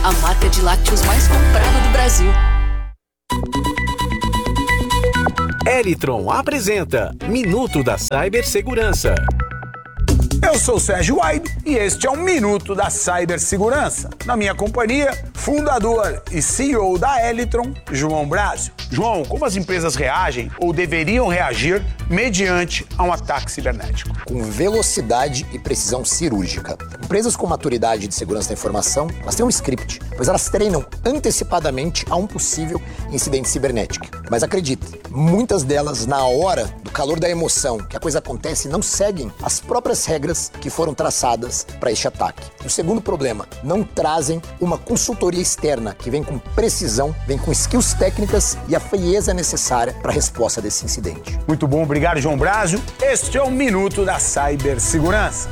a marca de lácteos mais comprada do Brasil. Elitron apresenta Minuto da Cibersegurança. Eu sou o Sérgio Aido e este é um Minuto da Cibersegurança. Na minha companhia, fundador e CEO da Elitron, João Brásio. João, como as empresas reagem ou deveriam reagir mediante a um ataque cibernético? Com velocidade e precisão cirúrgica. Empresas com maturidade de segurança da informação, elas têm um script, pois elas treinam antecipadamente a um possível incidente cibernético. Mas acredite, muitas delas, na hora do calor da emoção que a coisa acontece, não seguem as próprias regras que foram traçadas para este ataque. E o segundo problema, não trazem uma consultoria externa que vem com precisão, vem com skills técnicas e a frieza necessária para a resposta desse incidente. Muito bom, obrigado, João Brásio. Este é o Minuto da Cibersegurança.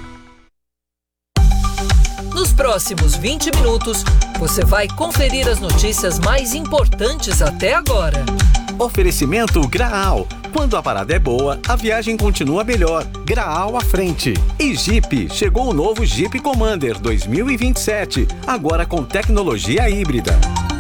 Nos próximos 20 minutos, você vai conferir as notícias mais importantes até agora. Oferecimento Graal. Quando a parada é boa, a viagem continua melhor. Graal à frente. E Jeep. Chegou o novo Jeep Commander 2027. Agora com tecnologia híbrida.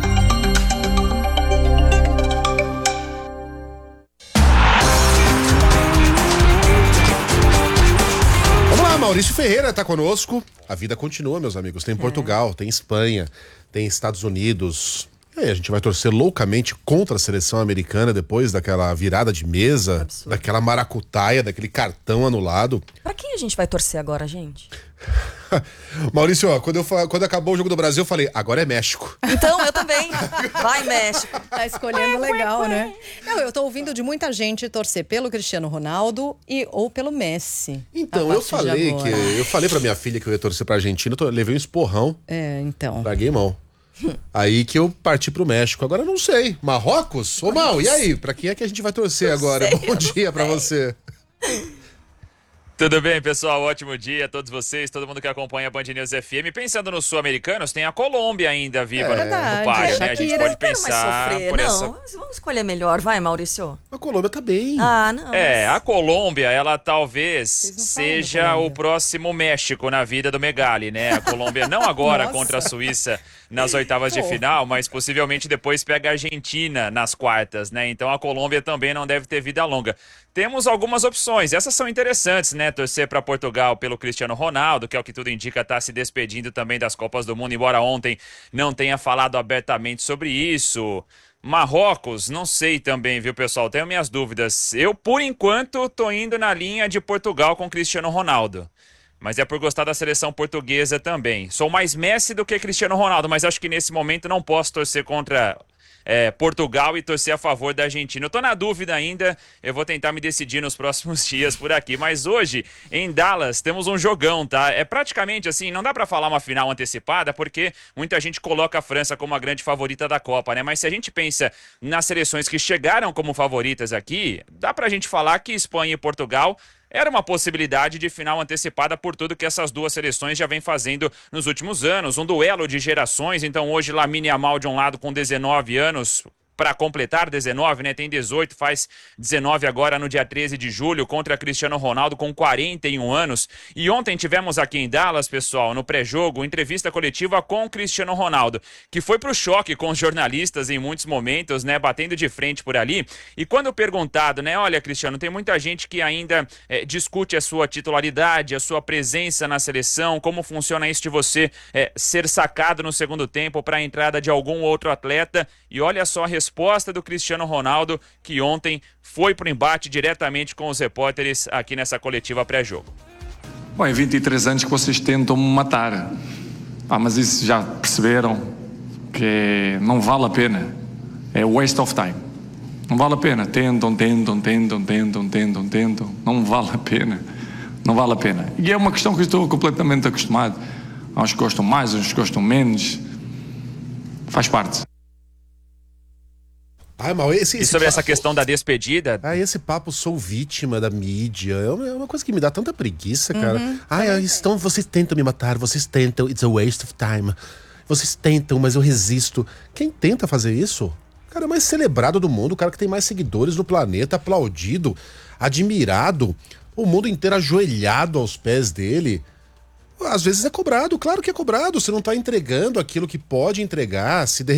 Maurício Ferreira está conosco. A vida continua, meus amigos. Tem Portugal, tem Espanha, tem Estados Unidos. E aí, a gente vai torcer loucamente contra a seleção americana depois daquela virada de mesa, absurdo, daquela maracutaia, daquele cartão anulado. Pra quem a gente vai torcer agora, gente? Maurício, ó, quando acabou o jogo do Brasil, eu falei, agora é México. Então, eu também. Vai, México. Tá escolhendo legal, né? Não, eu tô ouvindo de muita gente torcer pelo Cristiano Ronaldo ou pelo Messi. Então, eu falei pra minha filha que eu ia torcer pra Argentina, levei um esporrão. Então. Larguei mão. Aí que eu parti pro México. Agora eu não sei. Marrocos? Ô, Mal, e aí? Pra quem é que a gente vai torcer agora? Bom dia pra você. Tudo bem, pessoal? Ótimo dia a todos vocês, todo mundo que acompanha a Band News FM. Pensando nos sul-americanos, tem a Colômbia ainda viva no páreo, né? A gente pode pensar por essa... Vamos escolher melhor, vai, Maurício. A Colômbia tá bem. Ah, não. A Colômbia, ela talvez seja o próximo México na vida do Megali, né? A Colômbia não agora contra a Suíça nas oitavas de final, mas possivelmente depois pega a Argentina nas quartas, né? Então a Colômbia também não deve ter vida longa. Temos algumas opções, essas são interessantes, né? Torcer para Portugal pelo Cristiano Ronaldo, que é o que tudo indica, tá se despedindo também das Copas do Mundo, embora ontem não tenha falado abertamente sobre isso. Marrocos, não sei também, viu, pessoal? Tenho minhas dúvidas. Eu, por enquanto, tô indo na linha de Portugal com Cristiano Ronaldo. Mas é por gostar da seleção portuguesa também. Sou mais Messi do que Cristiano Ronaldo, mas acho que nesse momento não posso torcer contra Portugal e torcer a favor da Argentina. Eu tô na dúvida ainda, eu vou tentar me decidir nos próximos dias por aqui. Mas hoje, em Dallas, temos um jogão, tá? É praticamente assim, não dá pra falar uma final antecipada, porque muita gente coloca a França como a grande favorita da Copa, né? Mas se a gente pensa nas seleções que chegaram como favoritas aqui, dá pra gente falar que Espanha e Portugal era uma possibilidade de final antecipada por tudo que essas duas seleções já vêm fazendo nos últimos anos. Um duelo de gerações, então hoje Lamine Yamal de um lado com 19 anos, para completar 19, né? Tem 18, faz 19 agora no dia 13 de julho, contra Cristiano Ronaldo com 41 anos. E ontem tivemos aqui em Dallas, pessoal, no pré-jogo, entrevista coletiva com Cristiano Ronaldo, que foi pro choque com os jornalistas em muitos momentos, né? Batendo de frente por ali. E quando perguntado, né? Olha, Cristiano, tem muita gente que ainda discute a sua titularidade, a sua presença na seleção, como funciona isso de você ser sacado no segundo tempo para a entrada de algum outro atleta. E olha só a resposta do Cristiano Ronaldo, que ontem foi pro embate diretamente com os repórteres aqui nessa coletiva pré-jogo. Bom, é 23 anos que vocês tentam me matar. Mas isso já perceberam que não vale a pena. É waste of time. Não vale a pena. Tentam. Não vale a pena. Não vale a pena. E é uma questão que eu estou completamente acostumado. Há uns que gostam mais, uns que gostam menos. Faz parte. E sobre essa questão da despedida? Esse papo, sou vítima da mídia, é uma coisa que me dá tanta preguiça, cara. Vocês tentam me matar, vocês tentam, it's a waste of time. Vocês tentam, mas eu resisto. Quem tenta fazer isso? O cara é mais celebrado do mundo, o cara que tem mais seguidores no planeta, aplaudido, admirado, o mundo inteiro ajoelhado aos pés dele. Às vezes é cobrado, claro que é cobrado. Você não tá entregando aquilo que pode entregar. Se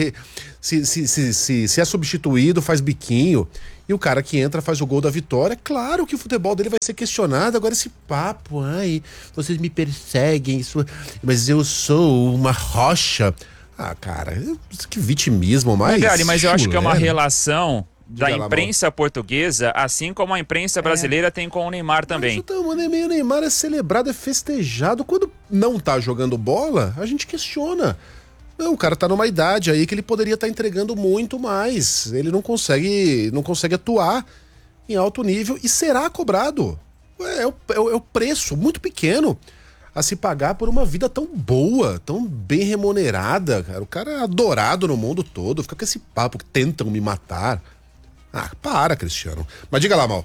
é substituído, faz biquinho. E o cara que entra faz o gol da vitória. Claro que o futebol dele vai ser questionado. Agora esse papo, ai, vocês me perseguem, mas eu sou uma rocha. Ah, cara, que vitimismo mais. Megali, mas eu acho que é uma chulé, né? relação da imprensa portuguesa, assim como a imprensa brasileira tem com o Neymar também. O Neymar é celebrado, é festejado. Quando não tá jogando bola, a gente questiona. Não, o cara tá numa idade aí que ele poderia estar entregando muito mais. Ele não consegue atuar em alto nível e será cobrado. É o preço muito pequeno a se pagar por uma vida tão boa, tão bem remunerada, cara. O cara é adorado no mundo todo, fica com esse papo que tentam me matar. Ah, para, Cristiano. Mas diga lá, Mal.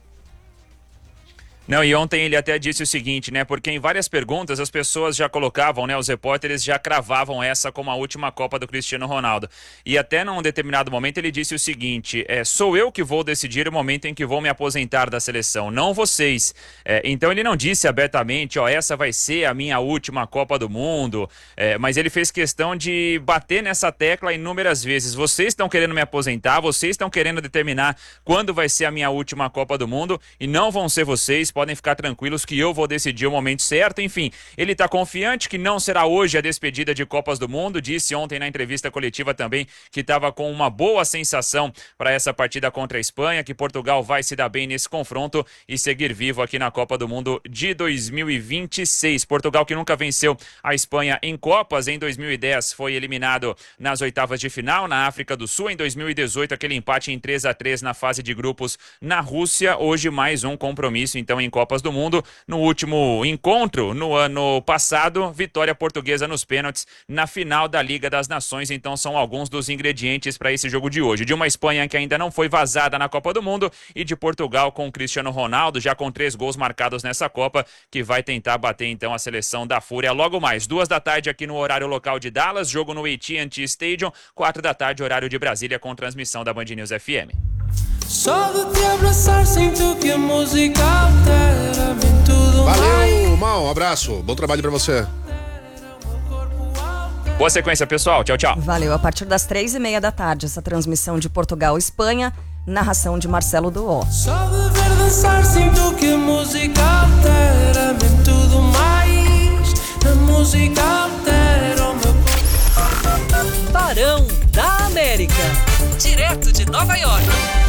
Não, e ontem ele até disse o seguinte, né? Porque em várias perguntas as pessoas já colocavam, né? Os repórteres já cravavam essa como a última Copa do Cristiano Ronaldo. E até num determinado momento ele disse o seguinte, sou eu que vou decidir o momento em que vou me aposentar da seleção, não vocês. Então ele não disse abertamente, essa vai ser a minha última Copa do Mundo, mas ele fez questão de bater nessa tecla inúmeras vezes. Vocês estão querendo me aposentar, vocês estão querendo determinar quando vai ser a minha última Copa do Mundo e não vão ser vocês. Podem ficar tranquilos que eu vou decidir o momento certo. Enfim, ele está confiante que não será hoje a despedida de Copas do Mundo. Disse ontem na entrevista coletiva também que estava com uma boa sensação para essa partida contra a Espanha, que Portugal vai se dar bem nesse confronto e seguir vivo aqui na Copa do Mundo de 2026. Portugal que nunca venceu a Espanha em Copas. Em 2010 foi eliminado nas oitavas de final na África do Sul. Em 2018 aquele empate em 3-3 na fase de grupos na Rússia. Hoje mais um compromisso então em Copas do Mundo. No último encontro, no ano passado, vitória portuguesa nos pênaltis na final da Liga das Nações. Então são alguns dos ingredientes para esse jogo de hoje. De uma Espanha que ainda não foi vazada na Copa do Mundo e de Portugal com o Cristiano Ronaldo, já com 3 gols marcados nessa Copa, que vai tentar bater então a seleção da Fúria. Logo mais, 2h aqui no horário local de Dallas, jogo no AT&T Stadium, 4h horário de Brasília, com transmissão da Band News FM. Só de te abraçar sinto que a música altera-me tudo. Valeu, Mal, um abraço, bom trabalho pra você. Boa sequência, pessoal, tchau, tchau. Valeu, a partir das 3h30 da tarde, essa transmissão de Portugal e Espanha, narração de Marcelo Duó. Só de ver dançar sinto que a música altera-me tudo mais. A música altera o meu corpo. Barão da América, direto de Nova York.